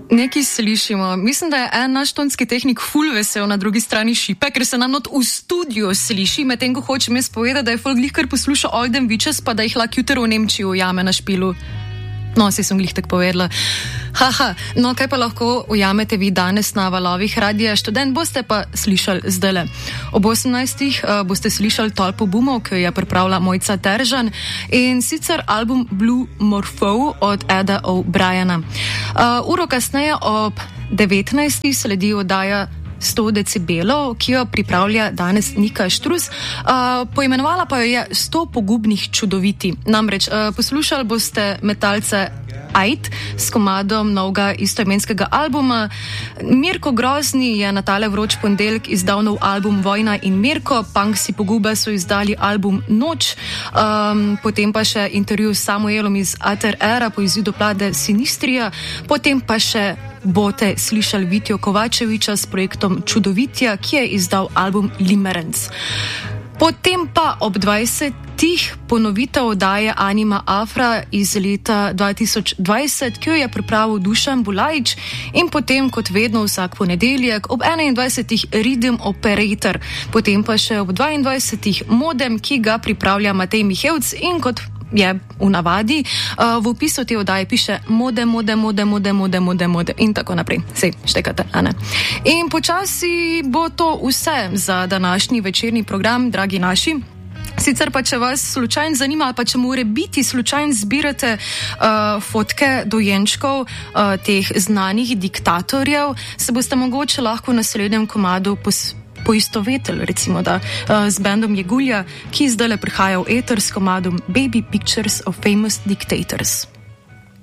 Nekaj slišimo. Mislim, da je en naš tonski tehnik ful vesel na drugi strani šipe, ker se nam not v studiu sliši, medtem ko hočem jaz povedati, da je folk glih kar poslušal Olden Witches, pa da jih lahko jutro v Nemčiji ujame na špilu. No, si sem glih tako povedala. Haha, no kaj pa lahko ujamete vi danes na valovih Radia Študent, boste pa slišali zdajle. Ob 18. Boste slišali Tolpo bumov, ki jo je pripravila Mojca Teržan, in sicer album Blue Morpho od Eda O'Briena. Uro kasneje ob 19. sledi oddaja 100 decibelov, ki jo pripravlja danes Nika Štrus. Poimenovala pa jo je 100 pogubnih čudoviti. Namreč poslušali boste metalce Aid s komadom novega istoimenskega albuma. Mirko Grozni je na tale vroč ponedeljek izdal nov album Vojna in Mirko, Punksi Pogube so izdali album Noč, potem pa še intervju s Samuelom iz Ater Era po izidu plade Sinistrija, potem pa še boste slišali Vitjo Kovačeviča s projektom Čudovitja, ki je izdal album Limerence. Potem pa ob 20. ponovitev oddaje Anima Afra iz leta 2020, ki jo je pripravil Dušan Bulajič, in potem kot vedno vsak ponedeljek ob 21. Rhythm Operator, potem pa še ob 22. Modem, ki ga pripravlja Matej Mihevc, in kot je v navadi, v opisu te oddaje piše mode in tako naprej. Sej, štekate, a ne? In počasi bo to vse za današnji večerni program, dragi naši. Sicer pa, če vas slučajno zanima, ali pa če more biti slučajno zbirate fotke dojenčkov teh znanih diktatorjev, se boste mogoče lahko v naslednjem komadu poistovetili, recimo da, z bandom Jegulja, ki zdajle prihaja v eter s komadom Baby Pictures of Famous Dictators.